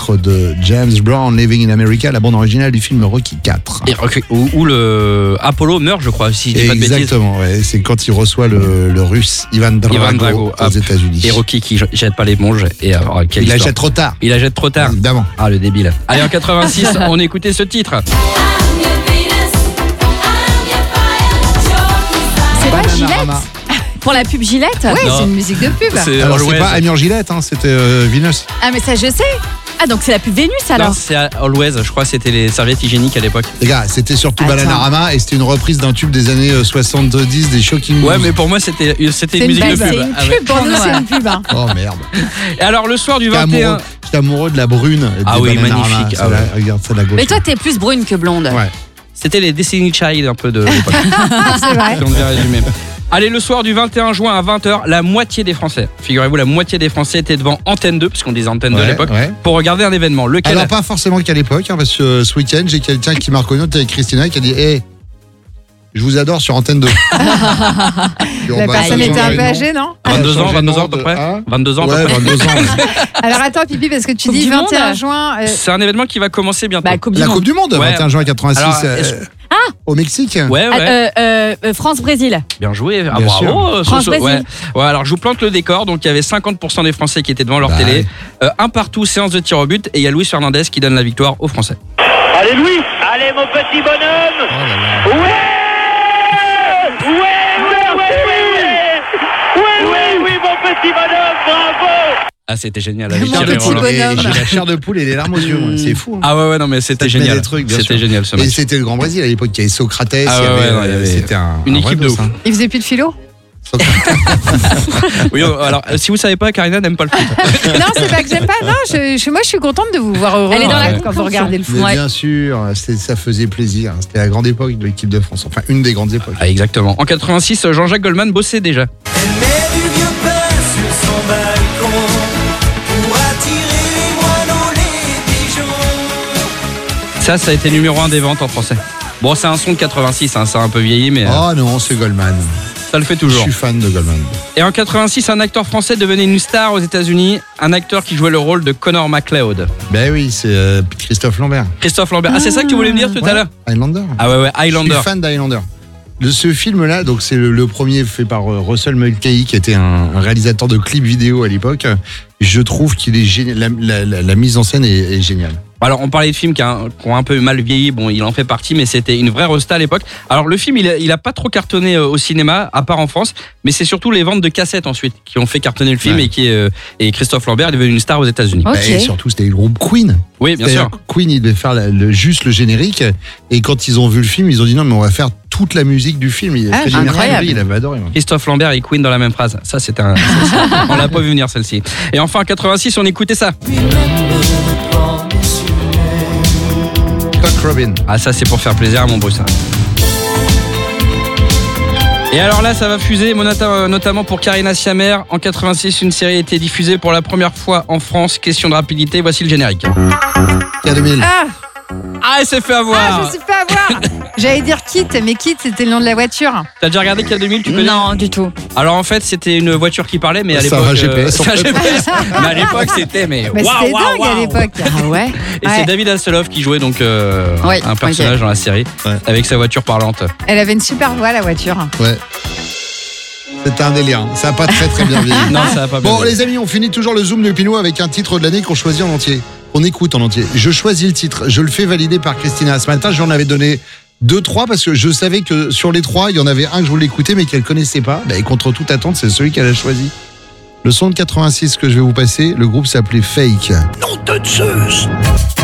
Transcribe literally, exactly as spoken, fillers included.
titre de James Brown, Living in America, la bande originale du film Rocky quatre. Et, où, où le Apollo meurt, je crois, si je dis pas de bêtises. Exactement, ouais, c'est quand il reçoit le, le russe Ivan Drago, Ivan Drago aux hop. États-Unis. Et Rocky qui jette pas l'éponge. Et, alors, il histoire. la jette trop tard. Il la jette trop tard. Évidemment. Ah, le débile. Allez, en quatre-vingt-six, on écoutait ce titre. C'est pas Gillette pour la pub Gillette? Ouais, c'est une musique de pub. C'est alors c'est pas Amir Gillette, hein, c'était euh, Venus. Ah mais ça je sais. Ah donc c'est la pub Vénus alors. Non, c'est Always, je crois que c'était les serviettes hygiénique à l'époque. Les gars, c'était surtout Attends. Bananarama et c'était une reprise d'un tube des années soixante-dix des Shocking Moves. Ouais, mais pour moi c'était, c'était une musique une, de pub. C'est une pub, ah, pour nous c'est une pub. Hein. Oh merde. Et alors le soir du j'étais vingt et un... Amoureux, j'étais amoureux de la brune. Ah oui, magnifique. Ah ouais. La, regarde, c'est la gauche. Mais toi t'es plus brune que blonde. Ouais. C'était les Destiny Child un peu de l'époque. C'est vrai. Si on devait résumer. Allez, le soir du vingt et un juin à vingt heures, la moitié des Français, figurez-vous, la moitié des Français étaient devant Antenne deux, puisqu'on disait Antenne deux ouais, à l'époque, ouais. pour regarder un événement. Lequel? Alors, pas forcément qu'à l'époque, hein, parce que euh, ce week-end, j'ai quelqu'un qui m'a reconnu, avec Christina, qui a dit hé, hey, je vous adore sur Antenne deux. La personne était un peu âgée, non? vingt-deux ans, vingt-deux ans à peu près. vingt-deux ans, ouais, vingt-deux ans. Alors attends, Pipi, parce que tu coupe dis vingt et un juin. Euh... C'est un événement qui va commencer bientôt. Bah, coupe la du Coupe monde. du Monde, ouais. vingt et un juin quatre-vingt-six. Alors, euh, ah au Mexique. Ouais, ouais. Euh, euh, euh, France-Brésil. Bien joué. Ah, Bien bravo. France-Brésil. Ouais. ouais. Alors, je vous plante le décor. Donc, il y avait cinquante pour cent des Français qui étaient devant leur bah, télé. Ouais. Euh, un partout, séance de tir au but. Et il y a Luis Fernandez qui donne la victoire aux Français. Allez, Louis. Allez, mon petit bonhomme. Oh là là. Ouais. Ouais, ouais, ouais, ouais, ouais, ouais, ouais, oui, mon petit bonhomme, bravo. Ah, c'était génial. Mon petit bonhomme. J'ai la chair de poule et les larmes aux yeux, moi. C'est fou. Hein. Ah ouais, ouais, non, mais c'était génial. Trucs, c'était sûr. génial ce match. Et c'était le Grand Brésil à l'époque, il y avait Socrates, ah il y avait, ouais, ouais, il y avait c'était un, une un équipe de ouf. Hein. Il faisait plus de philo? Oui, alors si vous savez pas, Karina n'aime pas le foot. Non, c'est pas que j'aime pas. Non, je, je, moi je suis contente de vous voir heureux. Elle est dans la quand vous regardez le foot. Mais bien sûr, ça faisait plaisir. C'était la grande époque de l'équipe de France. Enfin, une des grandes époques. Ah, exactement. En quatre-vingt-six, Jean-Jacques Goldman bossait déjà. Elle met du vieux pain sur son balcon pour attirer les moineaux, les pigeons. Ça, ça a été numéro un des ventes en français. Bon, c'est un son de quatre-vingt-six, hein, ça a un peu vieilli, mais. Oh euh... non, c'est Goldman. Ça le fait toujours. Je suis fan de Goldman. Et en quatre-vingt-six, un acteur français devenait une star aux États-Unis, un acteur qui jouait le rôle de Connor McLeod. Ben oui, c'est euh, Christophe Lambert. Christophe Lambert. Ah, c'est ça que tu voulais me dire tout ouais, à l'heure? Highlander. Ah ouais, ouais, Highlander. Je suis fan d'Highlander. De ce film-là, donc c'est le, le premier fait par euh, Russell Mulcahy, qui était un, un réalisateur de clips vidéo à l'époque. Je trouve qu'il est génial. La, la, la, la mise en scène est, est géniale. Alors, on parlait de films qui, a, qui ont un peu mal vieilli. Bon, il en fait partie, mais c'était une vraie resta à l'époque. Alors, le film, il a, il a pas trop cartonné au cinéma, à part en France, mais c'est surtout les ventes de cassettes ensuite qui ont fait cartonner le film ouais. et qui euh, et Christophe Lambert est devenu une star aux États-Unis. Okay. Et surtout, c'était le groupe Queen. Oui, bien sûr. Queen, il devait faire la, le, juste le générique, et quand ils ont vu le film, ils ont dit non, mais on va faire toute la musique du film. Il, ah, incroyable. Il avait adoré. Moi. Christophe Lambert et Queen dans la même phrase. Ça, c'est un. Ça, on l'a pas vu venir celle-ci. Et enfin, en quatre-vingt-six, on écoutait ça. Robin. Ah, ça c'est pour faire plaisir à mon beau ça. Et alors là, ça va fuser, notamment pour Karina Siamer. En quatre-vingt-six, une série a été diffusée pour la première fois en France. Question de rapidité, voici le générique. K deux mille. Ah, ah elle s'est fait avoir. Ah, je me suis fait avoir. J'allais dire Kit, mais Kit, c'était le nom de la voiture. T'as déjà regardé K deux mille, tu connais? Non, du tout. Alors en fait, c'était une voiture qui parlait, mais à ça l'époque... Va, G P S, euh, ça, G P S. Mais à l'époque, c'était... Mais wow, wow, c'était wow, dingue wow. à l'époque. Ah ouais. Et ouais. c'est David Hasselhoff qui jouait donc euh, ouais, un personnage okay. dans la série, ouais. avec sa voiture parlante. Elle avait une super voix, la voiture. Ouais. C'était un délire. Ça n'a pas très très bien vieilli. Non, ça n'a pas bien Bon, vieilli. les amis, on finit toujours le Zoom de Pinot avec un titre de l'année qu'on choisit en entier. On écoute en entier. Je choisis le titre. Je le fais valider par Christina. Ce matin, j'en avais donné deux, trois, parce que je savais que sur les trois, il y en avait un que je voulais écouter, mais qu'elle ne connaissait pas. Bah, et contre toute attente, c'est celui qu'elle a choisi. Le son de quatre-vingt-six que je vais vous passer, le groupe s'appelait Fake. Nom de Zeus.